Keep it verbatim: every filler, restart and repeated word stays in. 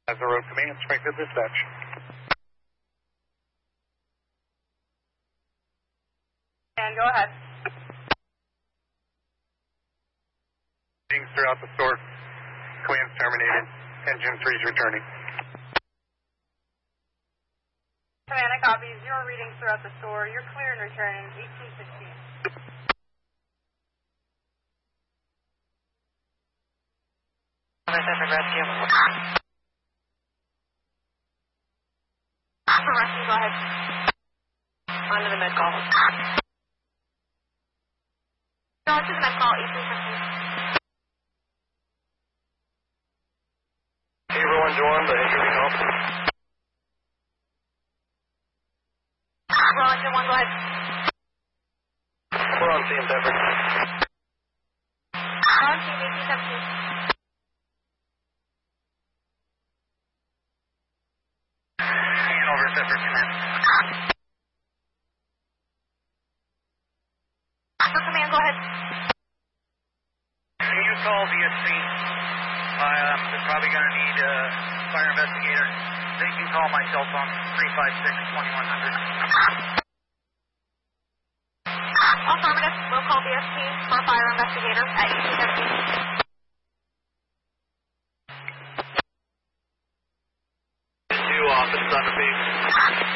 As a road command, Springfield Dispatch. And go ahead. Readings throughout the store. Command's terminated. Engine three's returning. Command, I copy. Zero readings throughout the store. You're clear and returning. eighteen sixteen. For rescue. For rescue, go ahead. On to the med call. Go to the med call, eighteen fifteen. Hey, everyone, Joan, the injury help. We're on to one, go ahead. We're on scene, Zephyr. We're on team eighteen seventeen. Over, Zephyr, command. For command, go ahead. Can you call V S C? Uh, they're probably going to need a fire investigator. They can call my cell phone, three five six, twenty-one hundred. Affirmative. We'll call V S P for a fire investigator at eighteen seventeen. Two office on the beach.